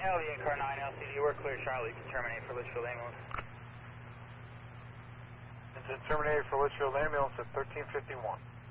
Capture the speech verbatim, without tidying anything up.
Elliott, car nine L C D, we're clear, Charlotte, you can terminate for Litchfield ambulance. It's terminated for Litchfield ambulance at thirteen fifty-one.